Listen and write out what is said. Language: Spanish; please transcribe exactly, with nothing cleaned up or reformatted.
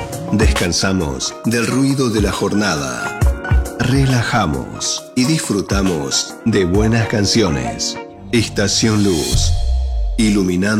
Descansamos del ruido de la jornada. Relajamos y disfrutamos de buenas canciones. Estación Luz, iluminando